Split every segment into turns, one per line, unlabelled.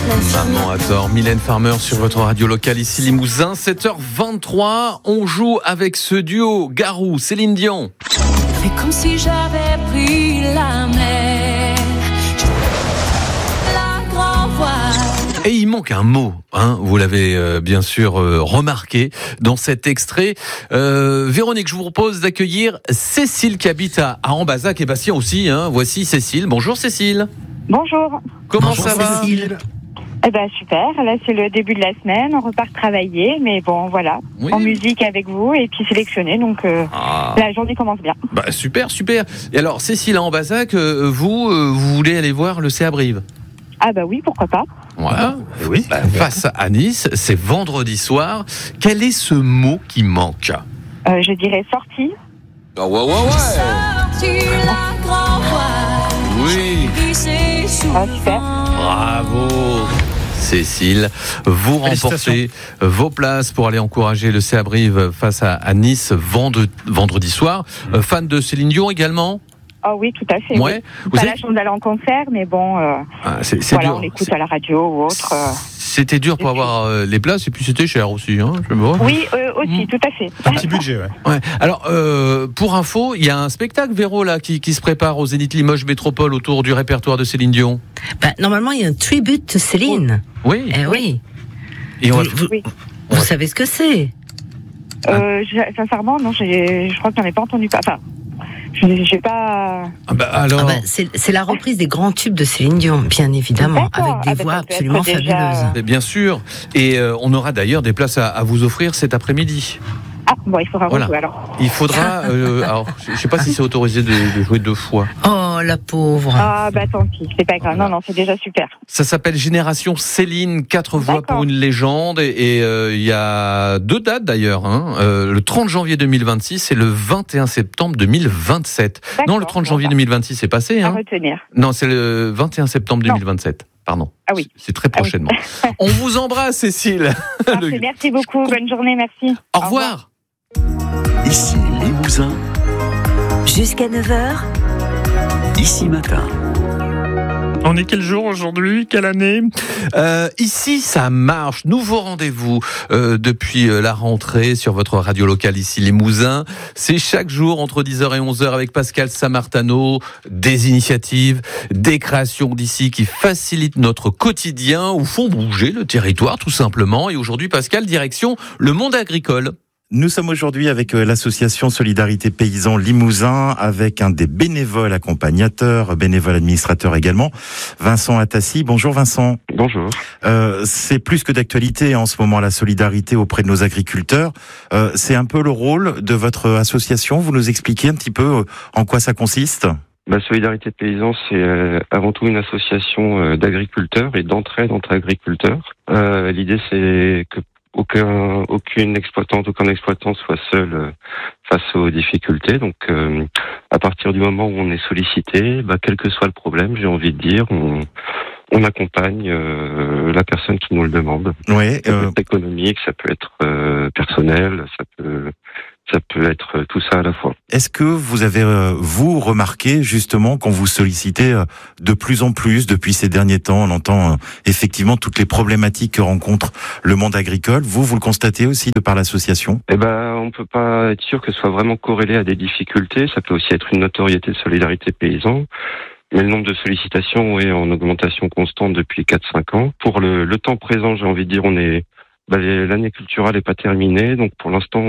Maman a tort, Mylène Farmer sur votre radio locale ici Limousin, 7h23, on joue avec ce duo Garou, Céline Dion.
Fais comme si j'avais pris la mer, la grand voile.
Et il manque un mot, vous l'avez bien sûr remarqué dans cet extrait. Véronique, je vous propose d'accueillir Cécile qui habite à Ambazac et Bastien aussi. Voici Cécile. Bonjour Cécile.
Bonjour.
Comment
Bonjour,
ça va
Cécile.
Eh ben super, là c'est le début de la semaine, on repart travailler, mais bon voilà,
Oui.
en musique avec vous et puis sélectionné, donc la journée commence bien.
Bah, super. Et alors Cécile à Ambazac, vous voulez aller voir le CA Brive?
Ah bah oui, pourquoi pas.
Voilà.
Oui.
Face à Nice, c'est vendredi soir. Quel est ce mot qui manque?
Je dirais sortie.
Sorti la grand voile.
Oui.
Glissé sous
Ah, super.
Bravo Cécile, vous remportez vos places pour aller encourager le CA Brive face à Nice vendredi soir. Fan de Céline Dion également?
Ah oui, tout à fait.
Ouais.
Oui.
Vous
Pas
avez-
la chance d'aller en concert, mais bon,
c'est
voilà,
dur.
on l'écoute à la radio ou autre.
C'était dur pour avoir les places et puis c'était cher aussi. Je sais pas.
Oui, aussi, tout à fait.
Un petit budget, ouais.
Ouais. Alors, pour info, il y a un spectacle, Véro, là, qui se prépare au Zénith Limoges Métropole autour du répertoire de Céline Dion.
Normalement, il y a un tribute de Céline.
Oui.
Eh oui.
Et on va-
Oui.
Vous savez ce que c'est?
Sincèrement, non, je crois que j'en ai pas entendu. Enfin, j'ai pas.
alors.
C'est la reprise des grands tubes de Céline Dion, bien évidemment,
D'accord.
avec des voix
Ça peut
absolument
être déjà-
fabuleuses.
Mais bien sûr. Et on aura d'ailleurs des places à vous offrir cet après-midi.
Ah, bon, il faudra
Voilà.
rejouer alors.
Il faudra. Alors, je sais pas si c'est autorisé de jouer 2 fois.
Oh, la pauvre.
Ah, bah tant pis, c'est pas grave. Non, c'est déjà super.
Ça s'appelle Génération Céline, 4 voix
D'accord.
pour une légende. Et il y a 2 dates d'ailleurs. Le 30 janvier 2026 et le 21 septembre 2027.
D'accord.
Non, le 30 janvier 2026 c'est passé.
À retenir.
Non, c'est le 21 septembre
Non.
2027. Pardon.
Ah oui.
C'est très
Ah oui.
prochainement. On vous embrasse, Cécile.
Parfait, merci beaucoup. Bonne journée, merci.
Au revoir.
Ici Limousin,
Jusqu'à 9h,
ici matin.
On est quel jour aujourd'hui? Quelle année?
Ici, ça marche. Nouveau rendez-vous depuis la rentrée sur votre radio locale ici Limousin. C'est chaque jour entre 10h et 11h avec Pascal Samartano. Des initiatives, des créations d'ici qui facilitent notre quotidien ou font bouger le territoire tout simplement. Et aujourd'hui, Pascal, direction le monde agricole.
Nous sommes aujourd'hui avec l'association Solidarité Paysans Limousin, avec un des bénévoles accompagnateurs, bénévole administrateur également, Vincent Atassi. Bonjour Vincent.
Bonjour.
C'est plus que d'actualité en ce moment, la solidarité auprès de nos agriculteurs. C'est un peu le rôle de votre association. Vous nous expliquez un petit peu en quoi ça consiste ?
Solidarité Paysans, c'est avant tout une association d'agriculteurs et d'entraide entre agriculteurs. L'idée, c'est que aucune exploitante, aucun exploitant soit seul face aux difficultés. Donc, à partir du moment où on est sollicité, quel que soit le problème, j'ai envie de dire, on accompagne la personne qui nous le demande.
Oui.
Ça peut être économique, ça peut être personnel, ça peut être tout ça à la fois.
Est-ce que vous avez, vous, remarqué justement quand vous sollicitez de plus en plus depuis ces derniers temps, on entend effectivement toutes les problématiques que rencontre le monde agricole. Vous le constatez aussi de par l'association ?
On peut pas être sûr que ce soit vraiment corrélé à des difficultés. Ça peut aussi être une notoriété de solidarité paysan. Mais le nombre de sollicitations est en augmentation constante depuis 4-5 ans. Pour le temps présent, j'ai envie de dire, l'année culturelle n'est pas terminée, donc pour l'instant,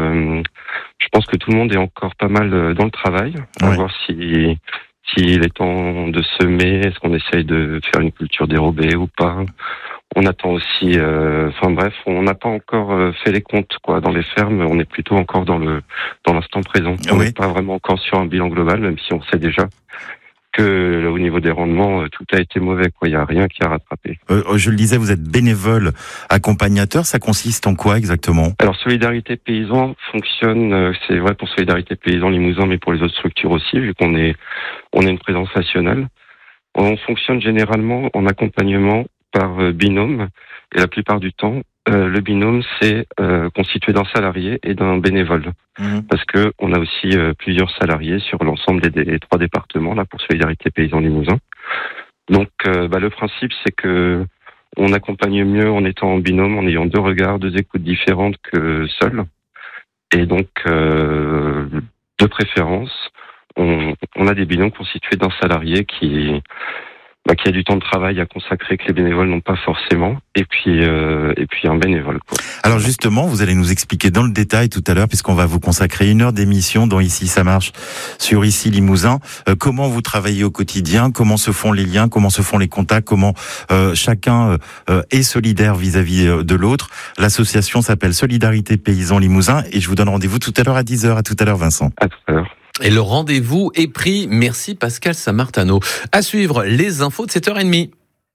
je pense que tout le monde est encore pas mal dans le travail. On va voir s'il est temps de semer, est-ce qu'on essaye de faire une culture dérobée ou pas. On attend aussi, on n'a pas encore fait les comptes dans les fermes. On est plutôt encore dans l'instant présent. On n'est pas vraiment encore sur un bilan global, même si on sait déjà que au niveau des rendements, tout a été mauvais. Il n'y a rien qui a rattrapé.
Je le disais, vous êtes bénévole accompagnateur. Ça consiste en quoi exactement ?
Alors, Solidarité Paysan fonctionne, c'est vrai pour Solidarité Paysan Limousin, mais pour les autres structures aussi, vu qu'on est une présence nationale. On fonctionne généralement en accompagnement par binôme, et la plupart du temps, le binôme, c'est constitué d'un salarié et d'un bénévole. Parce que on a aussi plusieurs salariés sur l'ensemble des 3 départements là pour Solidarité Paysan Limousin. Donc le principe, c'est que On accompagne mieux en étant en binôme, en ayant 2 regards, 2 écoutes différentes que seul. Et donc, de préférence, on a des binômes constitués d'un salarié qui a du temps de travail à consacrer que les bénévoles n'ont pas forcément, et puis un bénévole, quoi.
Alors justement, vous allez nous expliquer dans le détail tout à l'heure, puisqu'on va vous consacrer 1 heure d'émission dans Ici ça marche sur Ici Limousin, comment vous travaillez au quotidien, comment se font les liens, comment se font les contacts, comment chacun est solidaire vis-à-vis de l'autre. L'association s'appelle Solidarité Paysans Limousin, et je vous donne rendez-vous tout à l'heure à 10h. À tout à l'heure, Vincent.
À tout à l'heure.
Et le rendez-vous est pris. Merci Pascal Samartano. À suivre les infos de 7h30.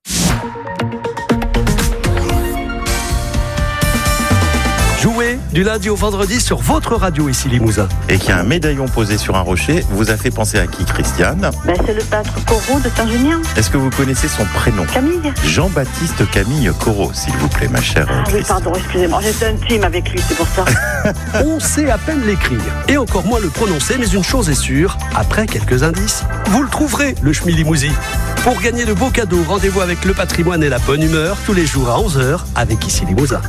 Jouez du lundi au vendredi sur votre radio Ici Limousin.
Et qu'il y a un médaillon posé sur un rocher, vous a fait penser à qui, Christiane ?
C'est le peintre Corot de Saint-Junien.
Est-ce que vous connaissez son prénom ?
Camille.
Jean-Baptiste Camille Corot, s'il vous plaît, ma chère Christiane.
Oui, pardon, excusez-moi, j'étais intime avec lui, c'est pour ça.
On sait à peine l'écrire et encore moins le prononcer, mais une chose est sûre, après quelques indices, vous le trouverez, le Schmilimousi. Pour gagner de beaux cadeaux, rendez-vous avec le patrimoine et la bonne humeur tous les jours à 11h avec Ici Limousin.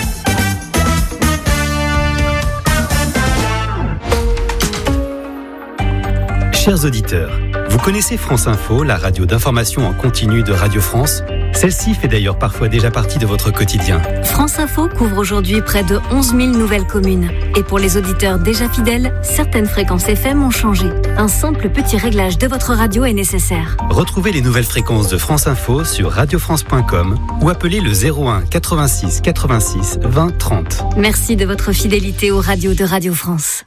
Chers auditeurs, vous connaissez France Info, la radio d'information en continu de Radio France ? Celle-ci fait d'ailleurs parfois déjà partie de votre quotidien.
France Info couvre aujourd'hui près de 11 000 nouvelles communes. Et pour les auditeurs déjà fidèles, certaines fréquences FM ont changé. Un simple petit réglage de votre radio est nécessaire.
Retrouvez les nouvelles fréquences de France Info sur radiofrance.com ou appelez le 01 86 86 20 30.
Merci de votre fidélité aux radios de Radio France.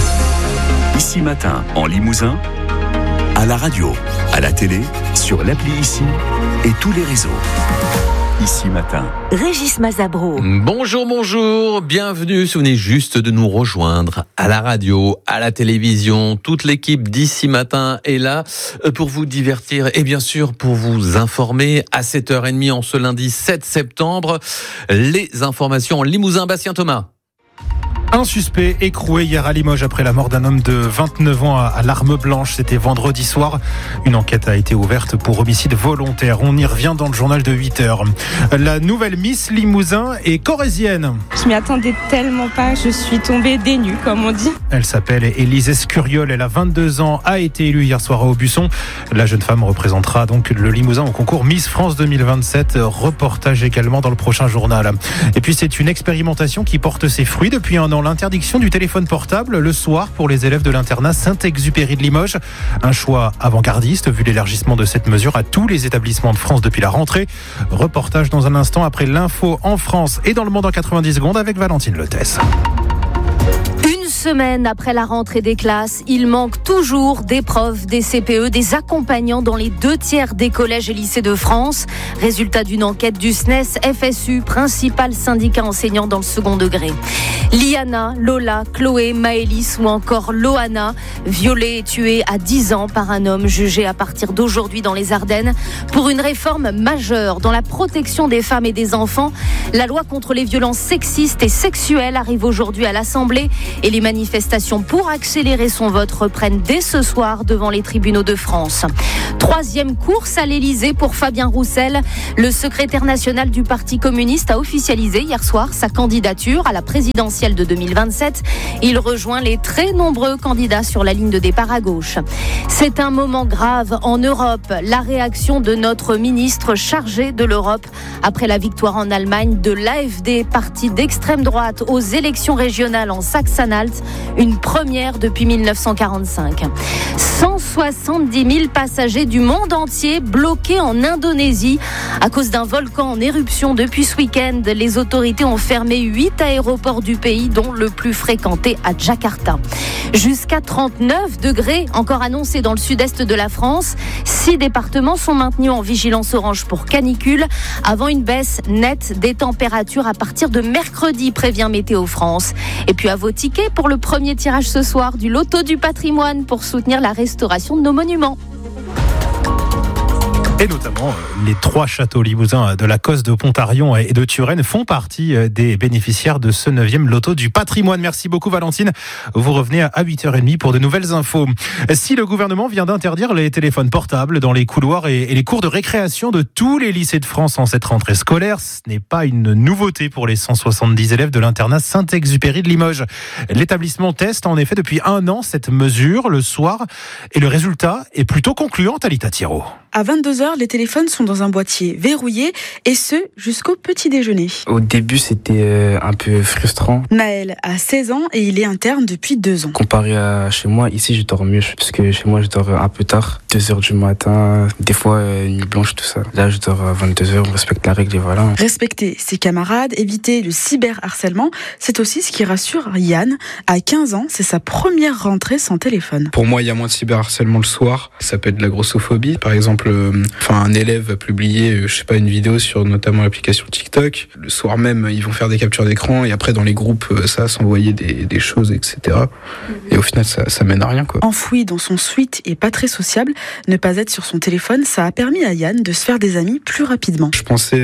Ici Matin, en Limousin, à la radio, à la télé, sur l'appli Ici et tous les réseaux. Ici Matin.
Régis Mazabro.
Bonjour, bienvenue. Si vous venez juste de nous rejoindre à la radio, à la télévision, toute l'équipe d'Ici Matin est là pour vous divertir et bien sûr pour vous informer à 7h30 en ce lundi 7 septembre. Les informations en Limousin, Bastien Thomas.
Un suspect écroué hier à Limoges après la mort d'un homme de 29 ans à l'arme blanche. C'était vendredi soir. Une enquête a été ouverte pour homicide volontaire. On y revient dans le journal de 8h. La nouvelle Miss Limousin est corrézienne.
Je m'y attendais tellement pas. Je suis tombée des nues, comme on dit.
Elle s'appelle Élise Escuriol. Elle a 22 ans, a été élue hier soir à Aubusson. La jeune femme représentera donc le Limousin au concours Miss France 2027. Reportage également dans le prochain journal. Et puis c'est une expérimentation qui porte ses fruits depuis un an. L'interdiction du téléphone portable le soir pour les élèves de l'internat Saint-Exupéry de Limoges. Un choix avant-gardiste vu l'élargissement de cette mesure à tous les établissements de France depuis la rentrée. Reportage dans un instant après l'info en France et dans le monde en 90 secondes avec Valentine Lethès.
Une semaine après la rentrée des classes, il manque toujours des profs, des CPE, des accompagnants dans les 2/3 des collèges et lycées de France. Résultat d'une enquête du SNES FSU, principal syndicat enseignant dans le second degré. Liana, Lola, Chloé, Maëlys ou encore Loana, violée et tuée à 10 ans par un homme jugé à partir d'aujourd'hui dans les Ardennes pour une réforme majeure dans la protection des femmes et des enfants. La loi contre les violences sexistes et sexuelles arrive aujourd'hui à l'Assemblée et les manifestations pour accélérer son vote reprennent dès ce soir devant les tribunaux de France. 3e course à l'Elysée pour Fabien Roussel. Le secrétaire national du Parti communiste a officialisé hier soir sa candidature à la présidentielle de 2027. Il rejoint les très nombreux candidats sur la ligne de départ à gauche. C'est un moment grave en Europe. La réaction de notre ministre chargé de l'Europe après la victoire en Allemagne de l'AfD, parti d'extrême droite, aux élections régionales en Saxe-Anhalt. Une première depuis 1945. 170 000 passagers du monde entier bloqués en Indonésie à cause d'un volcan en éruption depuis ce week-end. Les autorités ont fermé 8 aéroports du pays, dont le plus fréquenté à Jakarta. Jusqu'à 39 degrés encore annoncés dans le sud-est de la France. 6 départements sont maintenus en vigilance orange pour canicule avant une baisse nette des températures à partir de mercredi, prévient Météo France. Et puis à vos tickets pour le premier tirage ce soir du Loto du patrimoine pour soutenir la restauration de nos monuments.
Et notamment, les 3 châteaux limousins de la Coste, de Pontarion et de Turenne font partie des bénéficiaires de ce 9e loto du patrimoine. Merci beaucoup Valentine. Vous revenez à 8h30 pour de nouvelles infos. Si le gouvernement vient d'interdire les téléphones portables dans les couloirs et les cours de récréation de tous les lycées de France en cette rentrée scolaire, ce n'est pas une nouveauté pour les 170 élèves de l'internat Saint-Exupéry de Limoges. L'établissement teste en effet depuis 1 an cette mesure le soir et le résultat est plutôt concluant, Talita Thiraud.
À 22h, les téléphones sont dans un boîtier verrouillé et ce, jusqu'au petit déjeuner.
Au début, c'était un peu frustrant.
Naël a 16 ans et il est interne depuis 2 ans.
Comparé à chez moi, ici, je dors mieux. Parce que chez moi, je dors un peu tard. 2h du matin, des fois, nuit blanche, tout ça. Là, je dors à 22h, on respecte la règle et voilà.
Respecter ses camarades, éviter le cyberharcèlement, c'est aussi ce qui rassure Yann. À 15 ans, c'est sa première rentrée sans téléphone.
Pour moi, il y a moins de cyberharcèlement le soir. Ça peut être de la grossophobie, par exemple. Un élève va publier, une vidéo sur notamment l'application TikTok. Le soir même, ils vont faire des captures d'écran et après dans les groupes, ça va s'envoyer des choses, etc. Et au final, ça mène à rien, quoi.
Enfoui dans son suite et pas très sociable, ne pas être sur son téléphone, ça a permis à Yann de se faire des amis plus rapidement.
Je pensais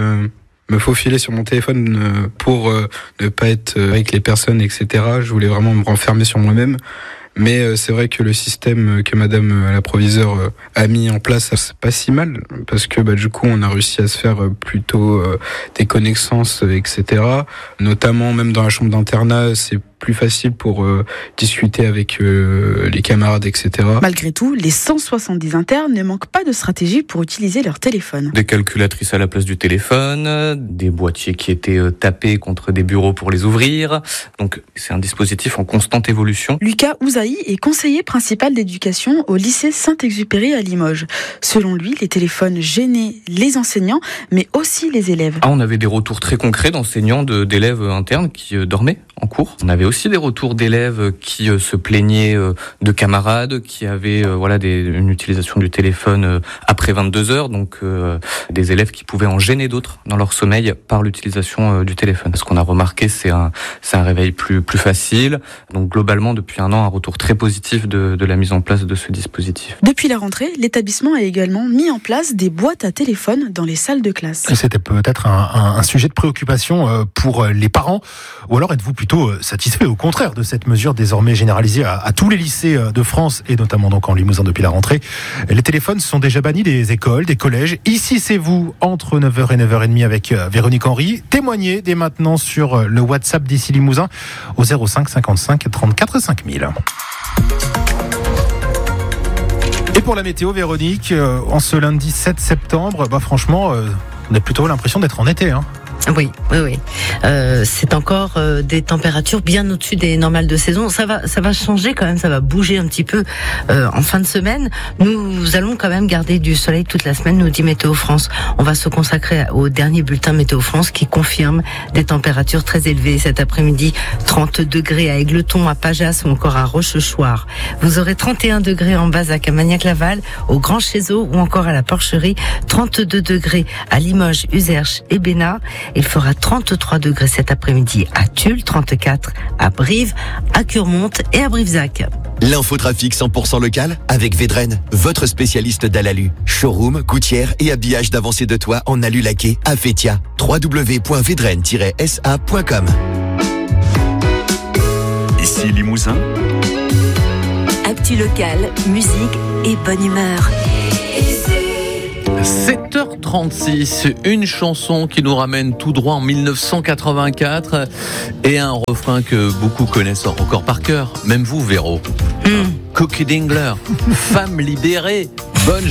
me faufiler sur mon téléphone pour ne pas être avec les personnes, etc. Je voulais vraiment me renfermer sur moi-même. Mais c'est vrai que le système que madame la proviseure a mis en place, c'est pas si mal, parce que du coup on a réussi à se faire plutôt des connaissances, etc. Notamment même dans la chambre d'internat, c'est plus facile pour discuter avec les camarades, etc.
Malgré tout, les 170 internes ne manquent pas de stratégie pour utiliser leur téléphone.
Des calculatrices à la place du téléphone, des boîtiers qui étaient tapés contre des bureaux pour les ouvrir. Donc c'est un dispositif en constante évolution.
Lucas Ouzaï est conseiller principal d'éducation au lycée Saint-Exupéry à Limoges. Selon lui, les téléphones gênaient les enseignants, mais aussi les élèves.
On avait des retours très concrets d'enseignants, d'élèves internes qui dormaient en cours. On avait aussi des retours d'élèves qui se plaignaient de camarades, qui avaient une utilisation du téléphone après 22h, donc des élèves qui pouvaient en gêner d'autres dans leur sommeil par l'utilisation du téléphone. Ce qu'on a remarqué, c'est un réveil plus facile. Donc globalement, depuis 1 an, un retour très positif de la mise en place de ce dispositif.
Depuis la rentrée, l'établissement a également mis en place des boîtes à téléphone dans les salles de classe.
C'était peut-être un sujet de préoccupation pour les parents, ou alors êtes-vous plutôt satisfait au contraire de cette mesure désormais généralisée à tous les lycées de France et notamment donc en Limousin depuis la rentrée. Les téléphones sont déjà bannis des écoles, des collèges. Ici c'est vous entre 9h et 9h30 avec Véronique Henry. Témoignez dès maintenant sur le WhatsApp d'ici Limousin au 05 55 34 5000. Et pour la météo, Véronique, en ce lundi 7 septembre, franchement, on a plutôt l'impression d'être en été, hein.
Oui. C'est encore des températures bien au-dessus des normales de saison. Ça va changer quand même, ça va bouger un petit peu en fin de semaine. Nous allons quand même garder du soleil toute la semaine, nous dit Météo France. On va se consacrer au dernier bulletin Météo France qui confirme des températures très élevées cet après-midi. 30 degrés à Égletons, à Pajas ou encore à Rochechouart. Vous aurez 31 degrés en Bazac, à Magnac-Laval, au Grand Chézeau ou encore à la Porcherie. 32 degrés à Limoges, Uzerche et Bénard. Il fera 33 degrés cet après-midi à Tulle, 34 à Brive, à Curmonte et à Brivezac.
L'infotrafic 100% local avec Védrenne, votre spécialiste d'Alalu. Showroom, gouttière et habillage d'avancée de toit en alu laqué à Fétia. www.vedrenne-sa.com.
Ici Limousin.
Actu local, musique et bonne humeur.
7h36, une chanson qui nous ramène tout droit en 1984 et un refrain que beaucoup connaissent encore par cœur, même vous Véro. Cookie Dingler, femme libérée, bonne